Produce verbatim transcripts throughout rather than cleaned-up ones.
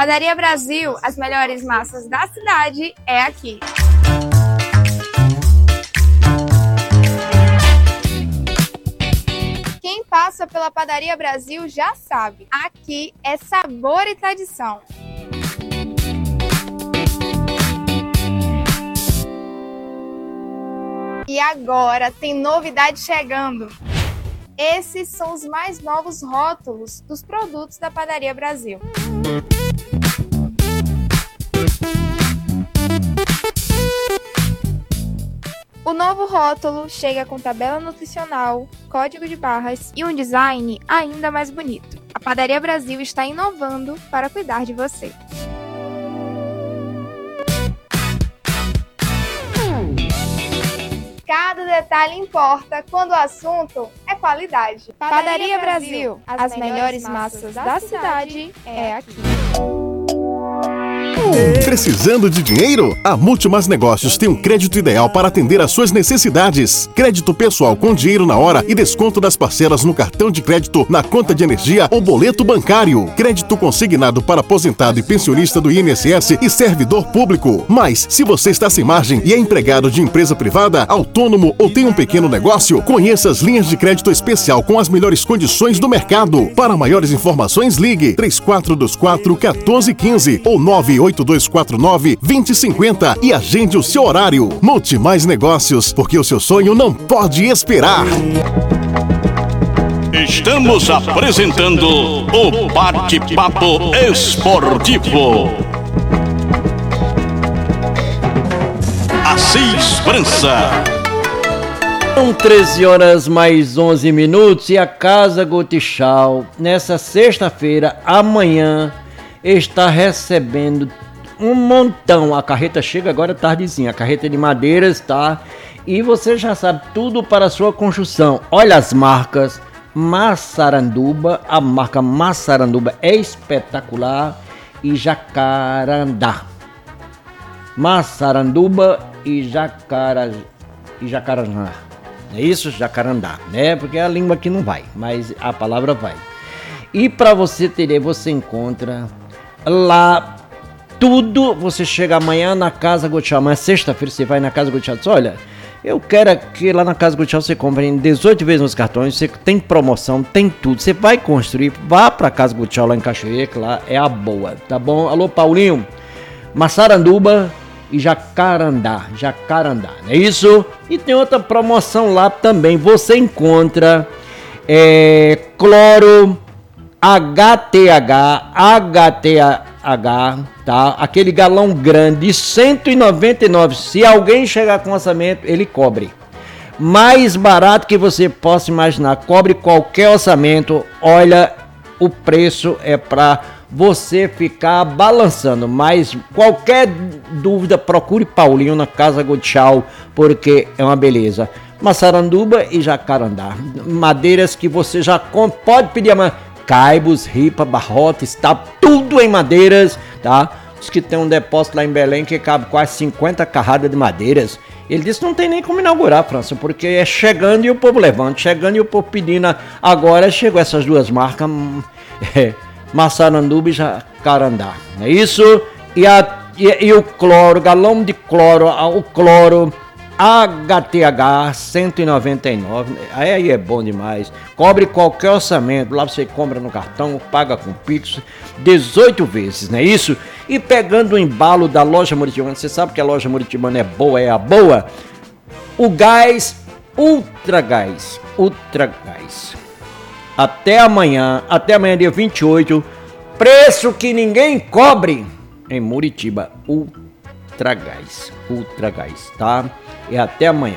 Padaria Brasil, as melhores massas da cidade é aqui. Quem passa pela Padaria Brasil já sabe, aqui é sabor e tradição. E agora tem novidade chegando. Esses são os mais novos rótulos dos produtos da Padaria Brasil. O novo rótulo chega com tabela nutricional, código de barras e um design ainda mais bonito. A Padaria Brasil está inovando para cuidar de você. Cada detalhe importa quando o assunto é qualidade. Padaria, Padaria Brasil, Brasil, as, as melhores massas da cidade é aqui. Precisando de dinheiro? A Multimas Negócios tem um crédito ideal para atender às suas necessidades. Crédito pessoal com dinheiro na hora e desconto das parcelas no cartão de crédito, na conta de energia ou boleto bancário. Crédito consignado para aposentado e pensionista do I N S S e servidor público. Mas, se você está sem margem e é empregado de empresa privada, autônomo ou tem um pequeno negócio, conheça as linhas de crédito especial com as melhores condições do mercado. Para maiores informações, ligue três quatro dois quatro, um quatro um cinco ou nove oito dois quatro nove, dois zero cinco zero e agende o seu horário. Multimais Negócios, porque o seu sonho não pode esperar. Estamos apresentando o Bate-Papo Esportivo. Assis França. São treze horas mais onze minutos e a Casa Gotichal, nessa sexta-feira, amanhã, está recebendo um montão. A carreta chega agora tardezinha, a carreta de madeiras, tá? E você já sabe tudo para a sua construção. Olha as marcas. Massaranduba, a marca Massaranduba é espetacular, e Jacarandá. Massaranduba e Jacara e Jacarandá. É isso, Jacarandá, né? Porque a língua aqui não vai, mas a palavra vai. E para você ter, você encontra lá tudo. Você chega amanhã na Casa Gotichal, amanhã sexta-feira você vai na Casa Gotichal e diz, olha, eu quero que lá na Casa Gotichal você compre em dezoito vezes nos cartões, você tem promoção, tem tudo, você vai construir, vá pra Casa Gotichal lá em Cachoeira, que lá é a boa, tá bom? Alô, Paulinho, Massaranduba e Jacarandá, Jacarandá, não é isso? E tem outra promoção lá também, você encontra é, cloro, H T H, H T H, tá? Aquele galão grande, cento e noventa e nove. Se alguém chegar com orçamento, ele cobre. Mais barato que você possa imaginar, cobre qualquer orçamento. Olha, o preço é para você ficar balançando. Mas qualquer dúvida, procure Paulinho na Casa Gotichal, porque é uma beleza. Massaranduba e Jacarandá, madeiras que você já pode pedir amanhã. Caibos, ripa, barrota, está tudo em madeiras, tá? Os que tem um depósito lá em Belém que cabe quase cinquenta carradas de madeiras. Ele disse que não tem nem como inaugurar, França, porque é chegando e o povo levanta, chegando e o povo pedindo. Agora chegou essas duas marcas, é, Massaranduba e Jacarandá, não é isso? E, a, e, e o cloro, galão de cloro, o cloro H T H cento e noventa e nove, aí é bom demais, cobre qualquer orçamento, lá você compra no cartão, paga com Pix, dezoito vezes, não é isso? E pegando o embalo da loja Moritibana, você sabe que a loja Moritibana é boa, é a boa, o gás, Ultra Gás, Ultra Gás, até amanhã, até amanhã dia vinte e oito, preço que ninguém cobre em Muritiba, Ultra Gás, Ultra Gás, tá? E até amanhã.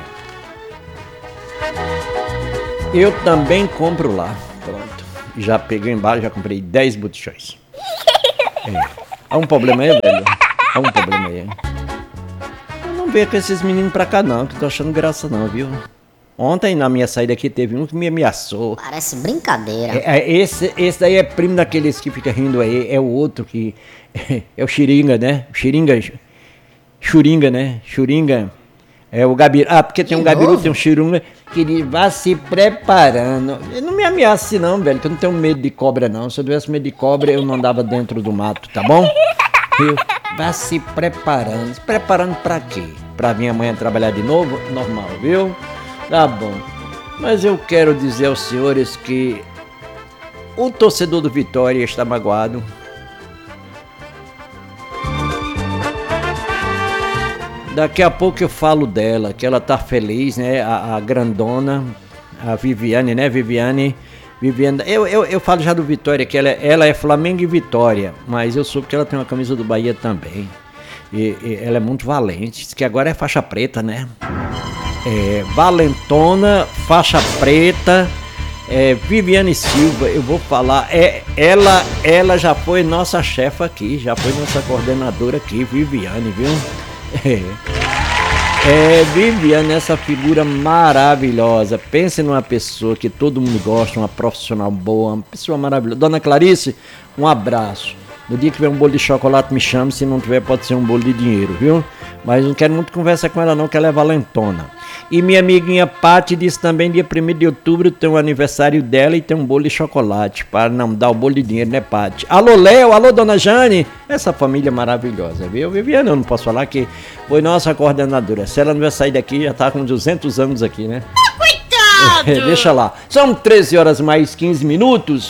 Eu também compro lá. Pronto. Já peguei embaixo, já comprei dez botijões. É. Há um problema aí, velho? Há um problema aí. Eu não vejo com esses meninos pra cá não, que tô achando graça não, viu? Ontem na minha saída aqui teve um que me ameaçou. Parece brincadeira. É, é, esse, esse daí é primo daqueles que fica rindo aí. É o outro que... É o Xiringa, né? Xiringa... Xuringa, né? Xuringa... É o Gabiru. Ah, porque tem um Gabiru, tem um Xirunga. Querido, vá se preparando. Não me ameace não, velho, que eu não tenho medo de cobra não. Se eu tivesse medo de cobra, eu não andava dentro do mato, tá bom? Viu? Vá se preparando. Se preparando pra quê? Pra minha mãe trabalhar de novo? Normal, viu? Tá bom. Mas eu quero dizer aos senhores que o torcedor do Vitória está magoado. Daqui a pouco eu falo dela, que ela tá feliz, né? A, a grandona, a Viviane, né? Viviane, Viviane. Eu, eu, eu falo já do Vitória, que ela, ela é Flamengo e Vitória, mas eu soube que ela tem uma camisa do Bahia também. E, e ela é muito valente, diz que agora é faixa preta, né? É, valentona, faixa preta, é, Viviane Silva, eu vou falar, é, ela, ela já foi nossa chefa aqui, já foi nossa coordenadora aqui, Viviane, viu? É, é, Viviane, essa figura maravilhosa. Pense numa pessoa que todo mundo gosta, uma profissional boa, uma pessoa maravilhosa. Dona Clarice, um abraço. No dia que tiver um bolo de chocolate, me chame. Se não tiver, pode ser um bolo de dinheiro, viu? Mas não quero muito conversa com ela não, que ela é valentona. E minha amiguinha Paty disse também, dia primeiro de outubro tem o aniversário dela e tem um bolo de chocolate, para não dar o bolo de dinheiro, né, Paty? Alô, Léo, alô, Dona Jane, essa família maravilhosa, viu? Viviane, eu não posso falar que foi nossa coordenadora. Se ela não vai sair daqui, já tá com duzentos anos aqui, né? Coitado! Deixa lá. São treze horas mais quinze minutos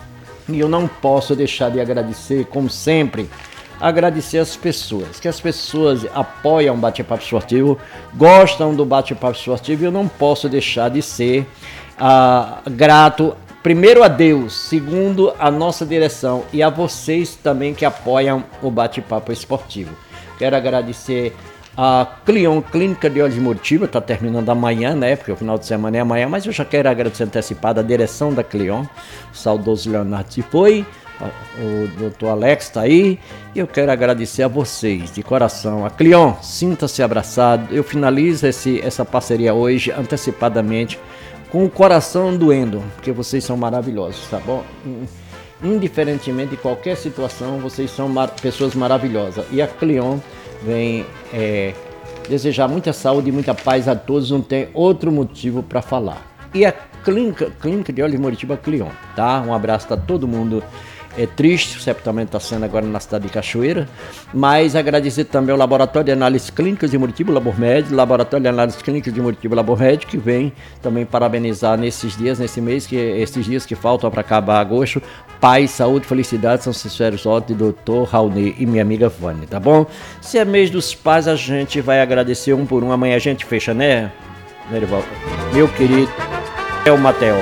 e eu não posso deixar de agradecer, como sempre, agradecer as pessoas, que as pessoas apoiam o Bate-Papo Esportivo, gostam do Bate-Papo Esportivo e eu não posso deixar de ser ah, grato, primeiro a Deus, segundo a nossa direção e a vocês também que apoiam o Bate-Papo Esportivo. Quero agradecer a Clion Clínica de Olhos de Muritiba, está terminando amanhã, né? Porque o final de semana é amanhã, mas eu já quero agradecer antecipado a direção da Clion, o saudoso Leonardo se foi. O doutor Alex está aí e eu quero agradecer a vocês de coração. A Clion, sinta-se abraçado. Eu finalizo esse, essa parceria hoje antecipadamente com o coração doendo, porque vocês são maravilhosos, tá bom? Indiferentemente de qualquer situação, vocês são mar- pessoas maravilhosas. E a Clion vem é, desejar muita saúde e muita paz a todos, não tem outro motivo para falar. E a Clínica, Clínica de Olhos de Muritiba, Clion, tá? Um abraço para todo mundo. É triste, o sepultamento está sendo agora na cidade de Cachoeira, mas agradecer também ao Laboratório de Análises Clínicas de Muritiba, Labormed, Laboratório de Análises Clínicas de Muritiba, Labormed, que vem também parabenizar nesses dias, nesse mês, que esses dias que faltam para acabar agosto, paz, saúde, felicidade, são sinceros ótimos, doutor Raoni e minha amiga Vânia, tá bom? Se é mês dos pais, a gente vai agradecer um por um, amanhã a gente fecha, né, Nerival? Meu querido, é o Mateo.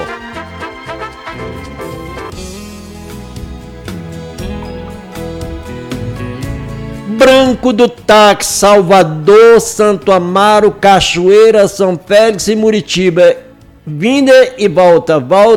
Branco do Táxi, Salvador, Santo Amaro, Cachoeira, São Félix e Muritiba. Vinda e volta, volta.